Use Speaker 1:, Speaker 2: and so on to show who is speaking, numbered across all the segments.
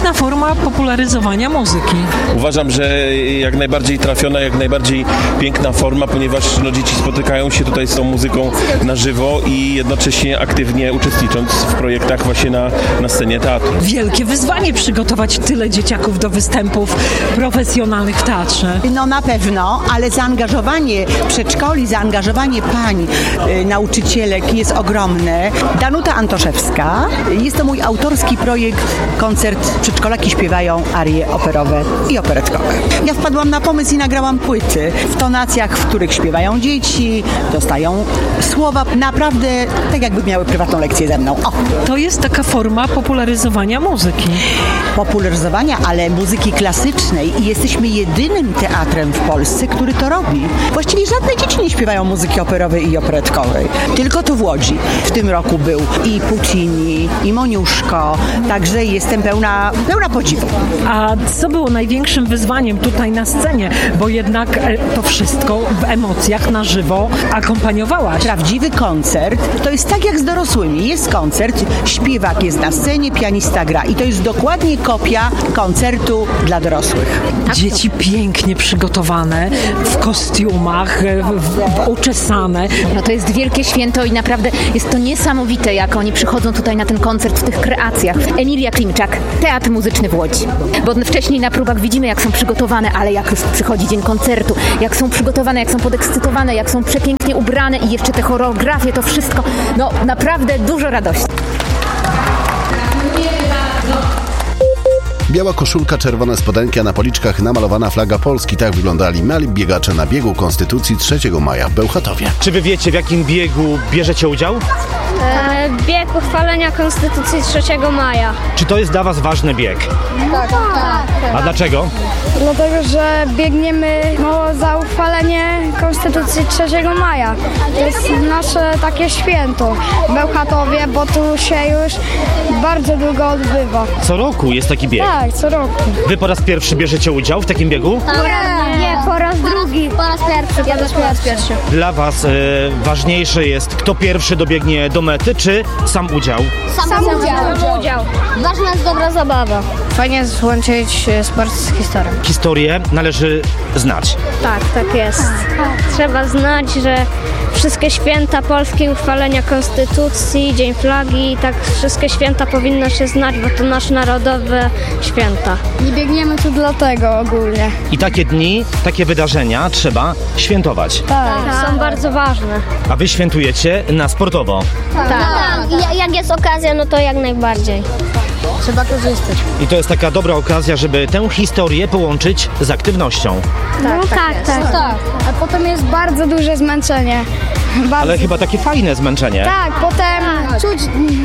Speaker 1: piękna forma popularyzowania muzyki.
Speaker 2: Uważam, że jak najbardziej trafiona, jak najbardziej piękna forma, ponieważ dzieci spotykają się tutaj z tą muzyką na żywo i jednocześnie aktywnie uczestnicząc w projektach właśnie na scenie teatru.
Speaker 1: Wielkie wyzwanie przygotować tyle dzieciaków do występów profesjonalnych w teatrze.
Speaker 3: No na pewno, ale zaangażowanie przedszkoli, zaangażowanie pań, nauczycielek jest ogromne. Danuta Antoszewska, jest to mój autorski projekt, koncert Przedszkolaki śpiewają arie operowe i operetkowe. Ja wpadłam na pomysł i nagrałam płyty w tonacjach, w których śpiewają dzieci, dostają słowa, naprawdę tak jakby miały prywatną lekcję ze mną. O.
Speaker 1: To jest taka forma popularyzowania muzyki.
Speaker 3: Popularyzowania, ale muzyki klasycznej i jesteśmy jedynym teatrem w Polsce, który to robi. Właściwie żadne dzieci nie śpiewają muzyki operowej i operetkowej. Tylko to w Łodzi. W tym roku był i Puccini, i Moniuszko, także jestem pełna podziwu.
Speaker 1: A co było największym wyzwaniem tutaj na scenie? Bo jednak to wszystko w emocjach na żywo akompaniowałaś.
Speaker 3: Prawdziwy koncert to jest tak jak z dorosłymi. Jest koncert, śpiewak jest na scenie, pianista gra i to jest dokładnie kopia koncertu dla dorosłych.
Speaker 1: Dzieci pięknie przygotowane, w kostiumach, uczesane.
Speaker 4: No to jest wielkie święto i naprawdę jest to niesamowite, jak oni przychodzą tutaj na ten koncert w tych kreacjach. Emilia Klimczak, Teatr Muzyczny w Łodzi. Bo wcześniej na próbach widzimy, jak są przygotowane, ale jak już przychodzi dzień koncertu, jak są przygotowane, jak są podekscytowane, jak są przepięknie ubrane i jeszcze te choreografie, to wszystko, no naprawdę dużo radości.
Speaker 5: Biała koszulka, czerwone spodenki, a na policzkach namalowana flaga Polski. Tak wyglądali mali biegacze na biegu Konstytucji 3 maja w Bełchatowie.
Speaker 6: Czy wy wiecie, w jakim biegu bierzecie udział?
Speaker 7: Bieg uchwalenia Konstytucji 3 maja.
Speaker 6: Czy to jest dla was ważny bieg?
Speaker 7: Tak.
Speaker 6: A dlaczego?
Speaker 7: Dlatego, że biegniemy za uchwalenie Konstytucji 3 maja. To jest nasze takie święto w Bełchatowie, bo tu się już bardzo długo odbywa.
Speaker 6: Co roku jest taki bieg?
Speaker 7: Tak, co roku.
Speaker 6: Wy po raz pierwszy bierzecie udział w takim biegu?
Speaker 7: Nie, po raz drugi. Po raz pierwszy. Ja też po raz pierwszy.
Speaker 6: Dla was ważniejsze jest, kto pierwszy dobiegnie do mety, czy sam udział?
Speaker 7: Sam udział. Ważna jest dobra zabawa. Fajnie jest łączyć sport z historią.
Speaker 6: Historię należy znać.
Speaker 7: Tak jest. Trzeba znać, że wszystkie święta Polski, uchwalenia Konstytucji, Dzień Flagi, tak wszystkie święta powinno się znać, bo to nasze narodowe święta. Nie biegniemy tu dlatego ogólnie.
Speaker 6: I takie dni, takie wydarzenia trzeba świętować.
Speaker 7: Tak, są bardzo ważne.
Speaker 6: A wy świętujecie na sportowo.
Speaker 7: Tak. Jak jest okazja, no to jak najbardziej. Trzeba korzystać.
Speaker 6: I to jest taka dobra okazja, żeby tę historię połączyć z aktywnością.
Speaker 7: Tak. A potem jest bardzo duże zmęczenie.
Speaker 6: Ale chyba takie fajne zmęczenie.
Speaker 7: Tak, potem czuć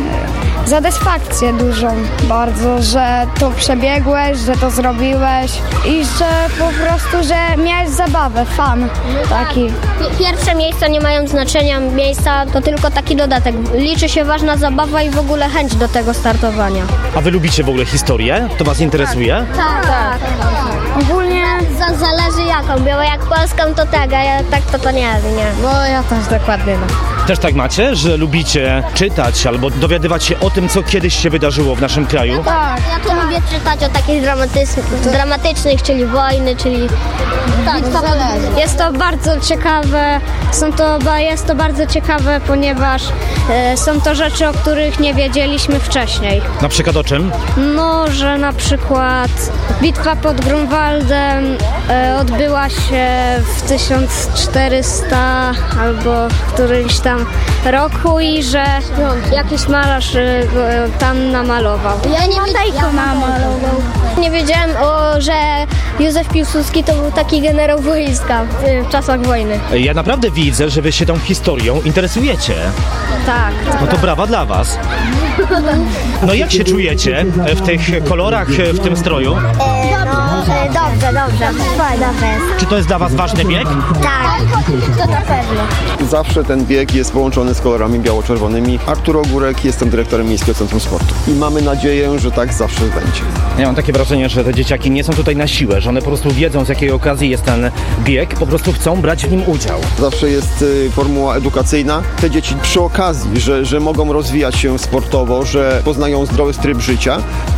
Speaker 7: satysfakcję dużą bardzo, że to przebiegłeś, że to zrobiłeś i że po prostu, że miałeś zabawę, fan taki. Pierwsze miejsca nie mają znaczenia, miejsca to tylko taki dodatek. Liczy się ważna zabawa i w ogóle chęć do tego startowania.
Speaker 6: A wy lubicie w ogóle historię? To was interesuje?
Speaker 7: Tak. Ogólnie zależy jaką, bo jak polską to tak, a ja tak to nie. Bo ja też dokładnie.
Speaker 6: Też tak macie, że lubicie czytać albo dowiadywać się o tym, co kiedyś się wydarzyło w naszym kraju?
Speaker 7: Tak, ja to lubię czytać o takich dramatycznych, czyli wojny, czyli... Tak, jest to bardzo ciekawe, jest to bardzo ciekawe, ponieważ są to rzeczy, o których nie wiedzieliśmy wcześniej.
Speaker 6: Na przykład o czym?
Speaker 7: No, że na przykład bitwa pod Grunwaldem odbyła się w 1400 albo którymś tam roku i że jakiś malarz tam namalował. Ja nie namalował. Nie wiedziałem, że Józef Piłsudski to był taki generał wojska w czasach wojny.
Speaker 6: Ja naprawdę widzę, że wy się tą historią interesujecie.
Speaker 7: Tak.
Speaker 6: No to brawa dla was. No jak się czujecie w tych kolorach, w tym stroju?
Speaker 7: Dobrze.
Speaker 6: Czy to jest dla was ważny bieg?
Speaker 7: Tak, to na pewno.
Speaker 8: Zawsze ten bieg jest połączony z kolorami biało-czerwonymi. Artur Ogórek, jestem dyrektorem Miejskiego Centrum Sportu. I mamy nadzieję, że tak zawsze będzie.
Speaker 6: Ja mam takie wrażenie, że te dzieciaki nie są tutaj na siłę, że one po prostu wiedzą, z jakiej okazji jest ten bieg, po prostu chcą brać w nim udział.
Speaker 8: Zawsze jest formuła edukacyjna. Te dzieci przy okazji, że mogą rozwijać się sportowo, że poznają zdrowy tryb życia,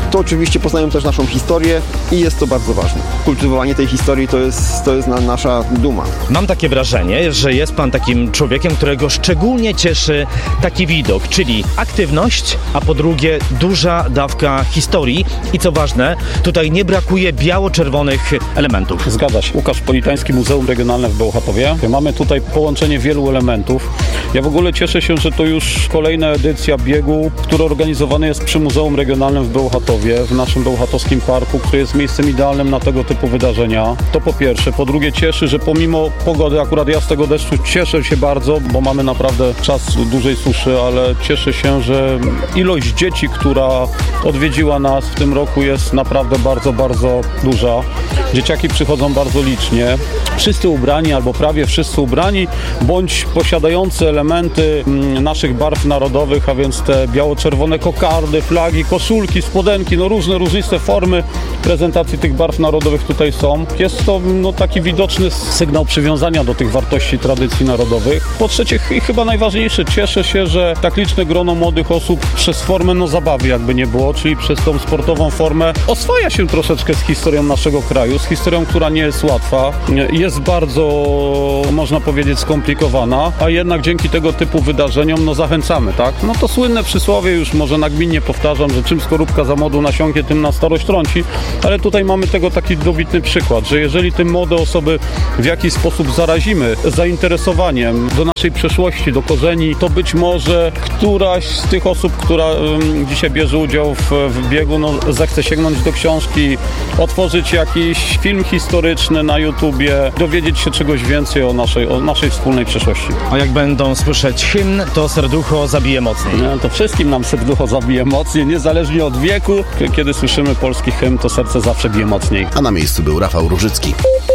Speaker 8: to oczywiście poznają też naszą historię i jest to bardzo ważne. Kultywowanie tej historii to jest nasza duma.
Speaker 6: Mam takie wrażenie, że jest pan takim człowiekiem, którego szczególnie cieszy taki widok, czyli aktywność, a po drugie duża dawka historii i co ważne, tutaj nie brakuje biało-czerwonych elementów.
Speaker 9: Zgadza się. Łukasz Politański, Muzeum Regionalne w Bełchatowie. Mamy tutaj połączenie wielu elementów. Ja w ogóle cieszę się, że to już kolejna edycja biegu, który organizowany jest przy Muzeum Regionalnym w Bełchatowie, w naszym bełchatowskim parku, który jest miejscem idealnym na tego typu wydarzenia. To po pierwsze. Po drugie cieszy, że pomimo pogody, akurat ja z tego deszczu cieszę się bardzo, bo mamy naprawdę czas dużej suszy, ale cieszę się, że ilość dzieci, która odwiedziła nas w tym roku jest naprawdę bardzo, bardzo duża. Dzieciaki przychodzą bardzo licznie. Wszyscy ubrani albo prawie wszyscy ubrani, bądź posiadający elementy naszych barw narodowych, a więc te biało-czerwone kokardy, flagi, koszulki, spodenki, różniste formy prezentacji tych barw narodowych tutaj są. Jest to taki widoczny sygnał przywiązania do tych wartości, tradycji narodowych. Po trzecie i chyba najważniejsze, cieszę się, że tak liczne grono młodych osób przez formę zabawy jakby nie było, czyli przez tą sportową formę oswaja się troszeczkę z historią naszego kraju, z historią, która nie jest łatwa, jest bardzo, można powiedzieć, skomplikowana, a jednak dzięki tego typu wydarzeniom zachęcamy, tak? To słynne przysłowie, już może nagminnie powtarzam, że czym skorupka za młodu nasiąknie, tym na starość trąci, ale tutaj mamy tego taki dobitny przykład, że jeżeli te młode osoby w jakiś sposób zarazimy zainteresowaniem do naszej przeszłości, do korzeni, to być może któraś z tych osób, która dzisiaj bierze udział w biegu, zechce sięgnąć do książki, otworzyć jakiś film historyczny na YouTubie, dowiedzieć się czegoś więcej o naszej wspólnej przeszłości.
Speaker 6: A jak będą słyszeć hymn, to serducho zabije mocniej.
Speaker 9: To wszystkim nam serducho zabije mocniej, niezależnie od wieku. Kiedy słyszymy polski hymn, to serce zawsze bije mocniej.
Speaker 5: A na miejscu był Rafał Różycki.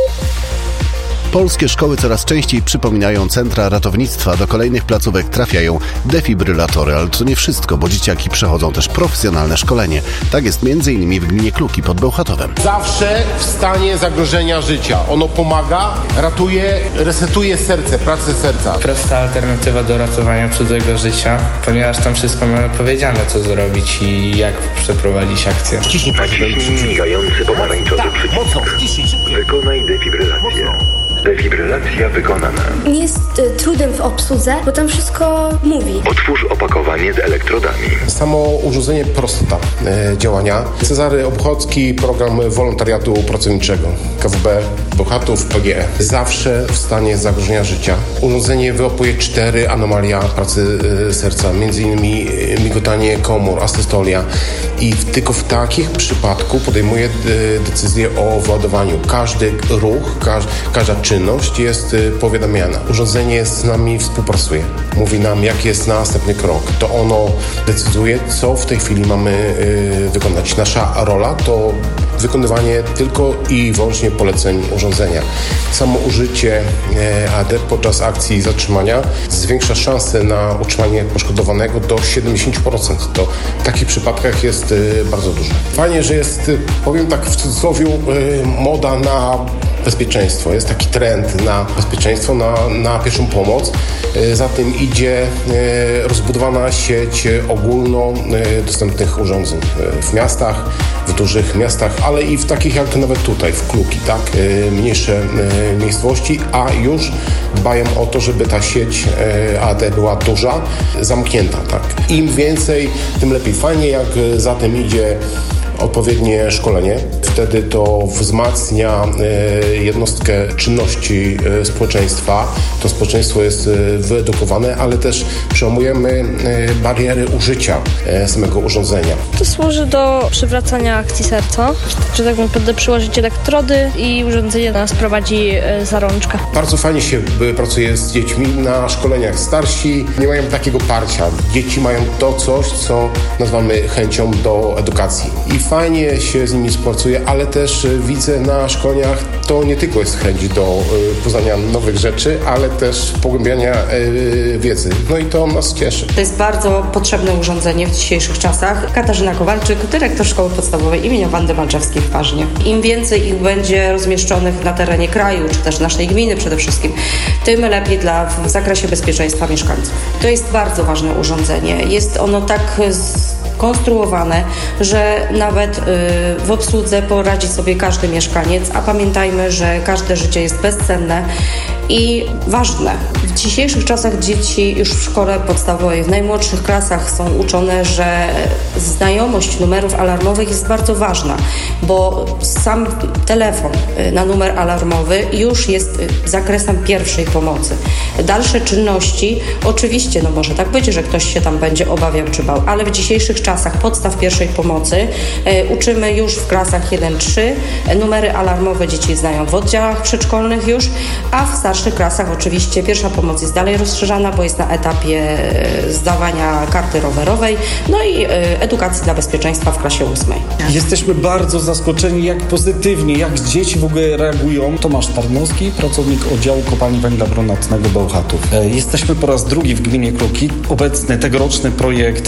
Speaker 5: Polskie szkoły coraz częściej przypominają centra ratownictwa. Do kolejnych placówek trafiają defibrylatory, ale to nie wszystko, bo dzieciaki przechodzą też profesjonalne szkolenie. Tak jest m.in. w gminie Kluki pod Bełchatowem.
Speaker 10: Zawsze w stanie zagrożenia życia. Ono pomaga, ratuje, resetuje serce, pracę serca.
Speaker 11: Prosta alternatywa do ratowania cudzego życia, ponieważ tam wszystko mamy powiedziane, co zrobić i jak przeprowadzić akcję.
Speaker 12: Naciśnij migający pomarańczowy przycisk. Wykonaj defibrylację. Defibrylacja wykonana.
Speaker 13: Nie jest trudem w obsłudze, bo tam wszystko mówi.
Speaker 12: Otwórz opakowanie z elektrodami.
Speaker 10: Samo urządzenie, prostota działania. Cezary Obchodzki, program wolontariatu pracowniczego. KWB, Bełchatów, PGE. Zawsze w stanie zagrożenia życia. Urządzenie wyłapuje 4 anomalia pracy serca, m.in. migotanie komór, asystolia. I tylko w takich przypadku podejmuje decyzję o wyładowaniu. Każdy ruch, każda czynność jest powiadamiana. Urządzenie z nami współpracuje. Mówi nam, jaki jest następny krok. To ono decyduje, co w tej chwili mamy wykonać. Nasza rola to wykonywanie tylko i wyłącznie poleceń urządzenia. Samo użycie AD podczas akcji zatrzymania zwiększa szanse na utrzymanie poszkodowanego do 70%. To w takich przypadkach jest bardzo dużo. Fajnie, że jest, powiem tak w cudzysłowie, moda na bezpieczeństwo. Jest taki trend na bezpieczeństwo, na pierwszą pomoc. Za tym idzie rozbudowana sieć ogólnodostępnych urządzeń w miastach, w dużych miastach, ale i w takich jak nawet tutaj, w Kluki, tak? Mniejsze miejscowości, a już dbają o to, żeby ta sieć AD była duża, zamknięta, tak? Im więcej, tym lepiej. Fajnie, jak za tym idzie odpowiednie szkolenie. Wtedy to wzmacnia jednostkę czynności społeczeństwa. To społeczeństwo jest wyedukowane, ale też przełamujemy bariery użycia samego urządzenia.
Speaker 14: To służy do przywracania akcji serca, że tak naprawdę przyłożyć elektrody i urządzenie nas prowadzi za rączkę.
Speaker 10: Bardzo fajnie się pracuje z dziećmi na szkoleniach. Starsi nie mają takiego parcia. Dzieci mają to coś, co nazywamy chęcią do edukacji. I fajnie się z nimi współpracuje, ale też widzę na szkoleniach, to nie tylko jest chęć do poznania nowych rzeczy, ale też pogłębiania wiedzy. No i to nas cieszy.
Speaker 15: To jest bardzo potrzebne urządzenie w dzisiejszych czasach. Katarzyna Kowalczyk, dyrektor Szkoły Podstawowej imienia Wandy Malczewskiej w Parznie. Im więcej ich będzie rozmieszczonych na terenie kraju, czy też naszej gminy przede wszystkim, tym lepiej w zakresie bezpieczeństwa mieszkańców. To jest bardzo ważne urządzenie. Jest ono tak skonstruowane, że nawet w obsłudze poradzi sobie każdy mieszkaniec, a pamiętajmy, że każde życie jest bezcenne i ważne. W dzisiejszych czasach dzieci już w szkole podstawowej, w najmłodszych klasach są uczone, że znajomość numerów alarmowych jest bardzo ważna, bo sam telefon na numer alarmowy już jest zakresem pierwszej pomocy. Dalsze czynności, oczywiście, może tak być, że ktoś się tam będzie obawiał czy bał, ale w dzisiejszych czasach podstaw pierwszej pomocy uczymy już w klasach 1-3. Numery alarmowe dzieci znają w oddziałach przedszkolnych już, a w starszych klasach oczywiście pierwsza pomoc jest dalej rozszerzana, bo jest na etapie zdawania karty rowerowej, i edukacji dla bezpieczeństwa w klasie 8.
Speaker 16: Jesteśmy bardzo zaskoczeni, jak pozytywnie, jak dzieci w ogóle reagują. Tomasz Tarnowski, pracownik oddziału kopalni węgla brunatnego Bełchatów. Jesteśmy po raz drugi w gminie Kluki. Obecny tegoroczny projekt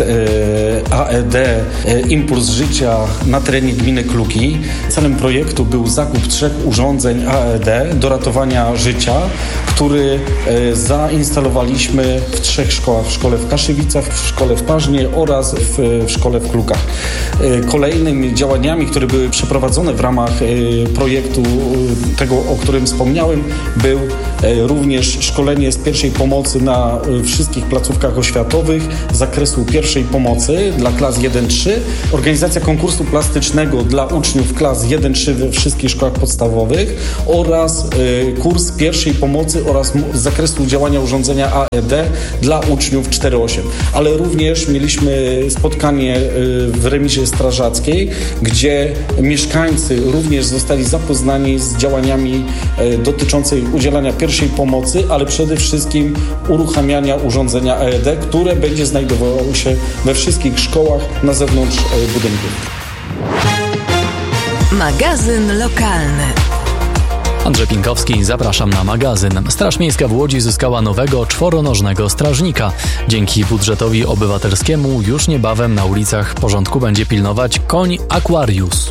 Speaker 16: AED Impuls Życia na terenie gminy Kluki. Celem projektu był zakup 3 urządzeń AED do ratowania życia, który zainstalowaliśmy w 3 szkołach. W szkole w Kaszywicach, w szkole w Parznie oraz w szkole w Klukach. Kolejnymi działaniami, które były przeprowadzone w ramach projektu tego, o którym wspomniałem, był również szkolenie z pierwszej pomocy na wszystkich placówkach oświatowych z zakresu pierwszej pomocy dla klas 1-3, organizacja konkursu plastycznego dla uczniów klas 1-3 we wszystkich szkołach podstawowych oraz kurs pierwszej pomocy oraz z zakresu działania urządzenia AED dla uczniów 4-8. Ale również mieliśmy spotkanie w remizie strażackiej, gdzie mieszkańcy również zostali zapoznani z działaniami dotyczącymi udzielania pierwszej pomocy, ale przede wszystkim uruchamiania urządzenia AED, które będzie znajdowało się we wszystkich szkołach na zewnątrz budynków.
Speaker 17: Magazyn lokalny.
Speaker 18: Andrzej Pinkowski, zapraszam na magazyn. Straż Miejska w Łodzi zyskała nowego czworonożnego strażnika. Dzięki budżetowi obywatelskiemu już niebawem na ulicach porządku będzie pilnować koń Aquarius.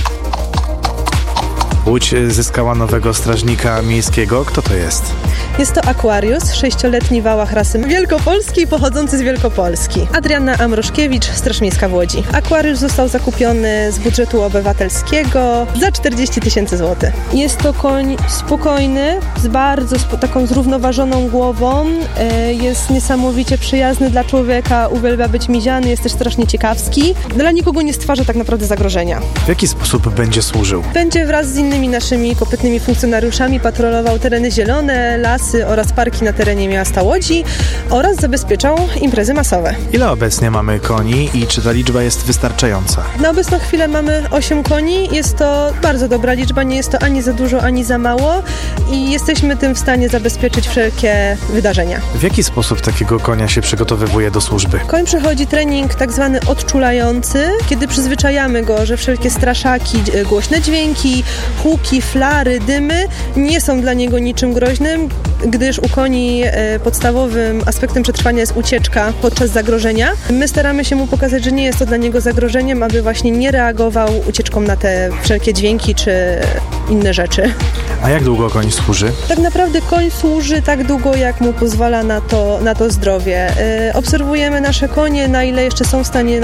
Speaker 19: Łódź zyskała nowego strażnika miejskiego. Kto to jest?
Speaker 20: Jest to Aquarius, 6-letni wałach rasy wielkopolskiej, pochodzący z Wielkopolski. Adrianna Amroszkiewicz, Straż Miejska w Łodzi. Aquarius został zakupiony z budżetu obywatelskiego za 40 000 złotych. Jest to koń spokojny, z bardzo taką zrównoważoną głową. Jest niesamowicie przyjazny dla człowieka, uwielbia być miziany, jest też strasznie ciekawski. Dla nikogo nie stwarza tak naprawdę zagrożenia.
Speaker 19: W jaki sposób będzie służył?
Speaker 20: Będzie wraz z innymi naszymi kopytnymi funkcjonariuszami patrolował tereny zielone, lasy oraz parki na terenie miasta Łodzi oraz zabezpieczał imprezy masowe.
Speaker 19: Ile obecnie mamy koni i czy ta liczba jest wystarczająca?
Speaker 20: Na obecną chwilę mamy 8 koni. Jest to bardzo dobra liczba, nie jest to ani za dużo, ani za mało i jesteśmy tym w stanie zabezpieczyć wszelkie wydarzenia.
Speaker 19: W jaki sposób takiego konia się przygotowywuje do służby?
Speaker 20: Koń przechodzi trening tak zwany odczulający, kiedy przyzwyczajamy go, że wszelkie straszaki, głośne dźwięki, huki, flary, dymy nie są dla niego niczym groźnym, gdyż u koni podstawowym aspektem przetrwania jest ucieczka podczas zagrożenia. My staramy się mu pokazać, że nie jest to dla niego zagrożeniem, aby właśnie nie reagował ucieczką na te wszelkie dźwięki czy inne rzeczy.
Speaker 19: A jak długo koń służy?
Speaker 20: Tak naprawdę koń służy tak długo, jak mu pozwala na to zdrowie. Obserwujemy nasze konie, na ile jeszcze są w stanie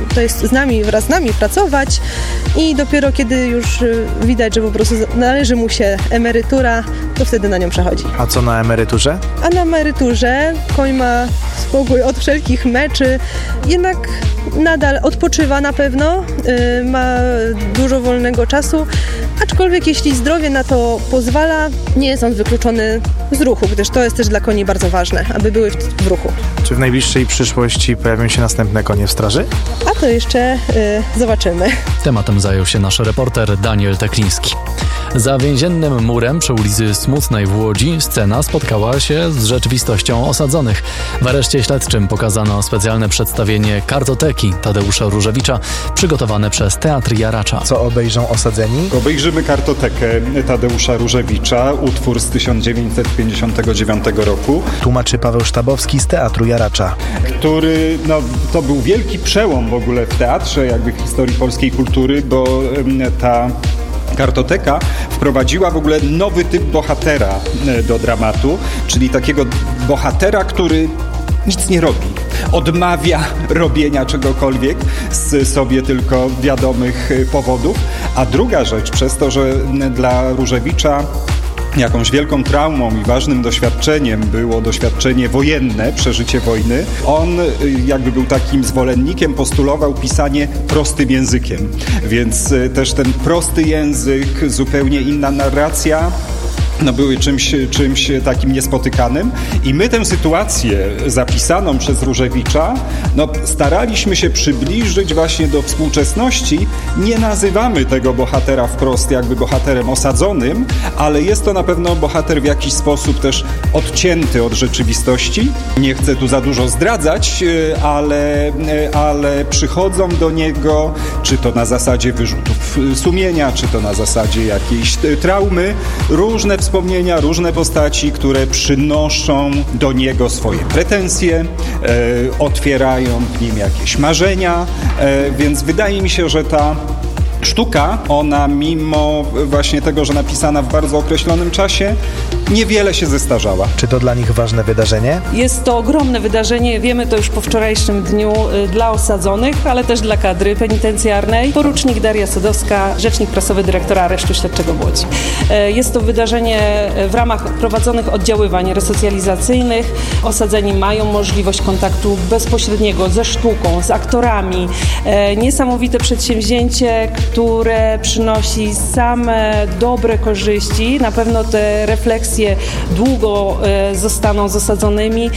Speaker 20: wraz z nami pracować i dopiero kiedy już widać, że po prostu należy mu się emerytura, to wtedy na nią przechodzi.
Speaker 19: A co na emeryturze?
Speaker 20: A na emeryturze koń ma spokój od wszelkich meczy, jednak nadal odpoczywa na pewno, ma dużo wolnego czasu, aczkolwiek jeśli zdrowie na to pozwala, nie jest on wykluczony z ruchu, gdyż to jest też dla koni bardzo ważne, aby były w ruchu.
Speaker 19: Czy w najbliższej przyszłości pojawią się następne konie w straży?
Speaker 20: A to jeszcze zobaczymy.
Speaker 18: Tematem zajął się nasz reporter Daniel Tekliński. Za więziennym murem przy ulicy Smutnej w Łodzi scena spotkała się z rzeczywistością osadzonych. W areszcie śledczym pokazano specjalne przedstawienie Kartoteki Tadeusza Różewicza przygotowane przez Teatr Jaracza.
Speaker 19: Co obejrzą osadzeni?
Speaker 21: Obejrzymy Kartotekę Tadeusza Różewicza, utwór z 1959 roku.
Speaker 19: Tłumaczy Paweł Sztabowski z Teatru Jaracza.
Speaker 21: Który, to był wielki przełom w ogóle w teatrze, jakby w historii polskiej kultury, bo ta Kartoteka wprowadziła w ogóle nowy typ bohatera do dramatu, czyli takiego bohatera, który nic nie robi. odmawia robienia czegokolwiek z sobie tylko wiadomych powodów. A druga rzecz, przez to, że dla Różewicza jakąś wielką traumą i ważnym doświadczeniem było doświadczenie wojenne, przeżycie wojny. On jakby był takim zwolennikiem, postulował pisanie prostym językiem. Więc też ten prosty język, zupełnie inna narracja, były czymś takim niespotykanym i my tę sytuację zapisaną przez Różewicza staraliśmy się przybliżyć właśnie do współczesności. Nie nazywamy tego bohatera wprost jakby bohaterem osadzonym, ale jest to na pewno bohater w jakiś sposób też odcięty od rzeczywistości. Nie chcę tu za dużo zdradzać, ale przychodzą do niego, czy to na zasadzie wyrzutów sumienia, czy to na zasadzie jakiejś traumy, różne wspomnienia, różne postaci, które przynoszą do niego swoje pretensje, otwierają w nim jakieś marzenia, więc wydaje mi się, że ta sztuka, ona mimo właśnie tego, że napisana w bardzo określonym czasie, niewiele się zestarzała.
Speaker 19: Czy to dla nich ważne wydarzenie?
Speaker 2: Jest to ogromne wydarzenie, wiemy to już po wczorajszym dniu dla osadzonych, ale też dla kadry penitencjarnej. Porucznik Daria Sadowska, rzecznik prasowy dyrektora Aresztu Śledczego w Łodzi. Jest to wydarzenie w ramach prowadzonych oddziaływań resocjalizacyjnych. Osadzeni mają możliwość kontaktu bezpośredniego ze sztuką, z aktorami. Niesamowite przedsięwzięcie, które przynosi same dobre korzyści. Na pewno te refleksje długo zostaną z osadzonymi.